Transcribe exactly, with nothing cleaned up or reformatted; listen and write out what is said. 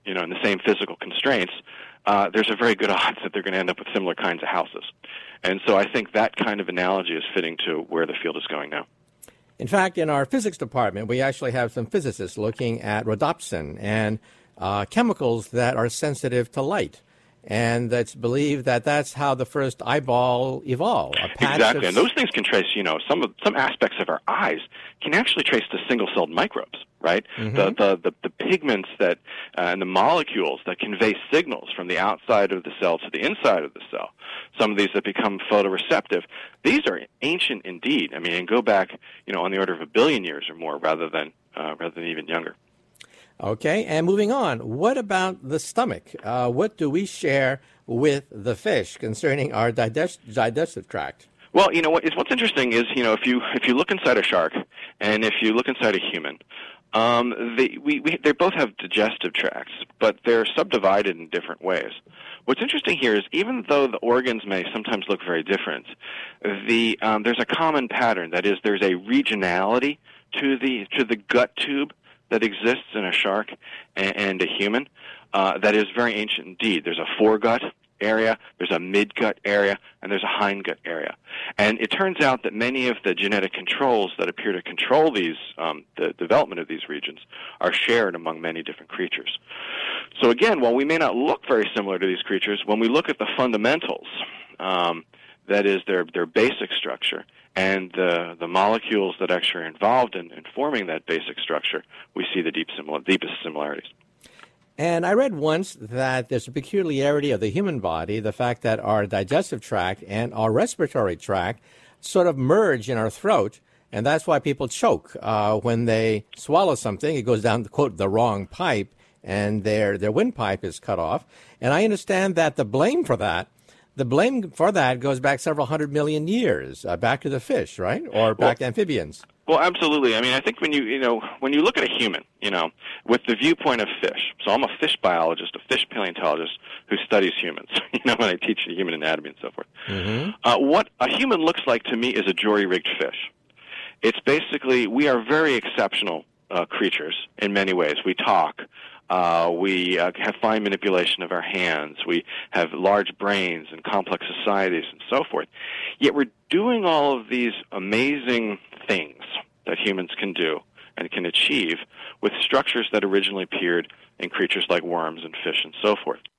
you know, and the same physical constraints, uh, there's a very good odds that they're going to end up with similar kinds of houses. And so I think that kind of analogy is fitting to where the field is going now. In fact, in our physics department, we actually have some physicists looking at rhodopsin and uh, chemicals that are sensitive to light. And it's believed that that's how the first eyeball evolved. A patch exactly, of... and those things can trace, you know, some of, some aspects of our eyes can actually trace to single-celled microbes, right? Mm-hmm. The, the, the, the pigments that uh, and the molecules that convey signals from the outside of the cell to the inside of the cell, some of these that become photoreceptive, these are ancient indeed. I mean, and go back, you know, on the order of a billion years or more rather than uh, rather than even younger. Okay, and moving on, what about the stomach? Uh, what do we share with the fish concerning our digest- digestive tract? Well, you know what is what's interesting is, you know, if you if you look inside a shark and if you look inside a human, um, they we, we they both have digestive tracts, but they're subdivided in different ways. What's interesting here is even though the organs may sometimes look very different, the um, there's a common pattern. That is, there's a regionality to the to the gut tube that exists in a shark and, and a human uh, that is very ancient indeed. There's a foregut area, there's a midgut area, and there's a hindgut area. And it turns out that many of the genetic controls that appear to control these, um, the development of these regions, are shared among many different creatures. So again, while we may not look very similar to these creatures, when we look at the fundamentals, um, that is their their basic structure, and the the molecules that actually are involved in, in forming that basic structure, we see the deep simil- deepest similarities. And I read once that there's a peculiarity of the human body, the fact that our digestive tract and our respiratory tract sort of merge in our throat, and that's why people choke. Uh, when they swallow something, it goes down, quote, the wrong pipe, and their, their windpipe is cut off. And I understand that the blame for that The blame for that goes back several hundred million years, uh, back to the fish, right? Or back well, to amphibians. Well, absolutely. I mean, I think when you, you know, when you look at a human, you know, with the viewpoint of fish, so I'm a fish biologist, a fish paleontologist who studies humans, you know, when I teach human anatomy and so forth. Mm-hmm. Uh, what a human looks like to me is a jury-rigged fish. It's basically, we are very exceptional uh, creatures in many ways. We talk. Uh, we uh, have fine manipulation of our hands. We have large brains and complex societies and so forth. Yet we're doing all of these amazing things that humans can do and can achieve with structures that originally appeared in creatures like worms and fish and so forth.